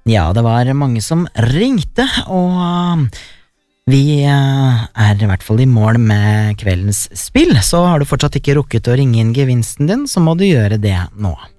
Ja, det var mange som ringte, og vi er I hvert fall I mål med kveldens spill, så har du fortsatt ikke rukket å ringe inn gevinsten din, så må du gjøre det nå.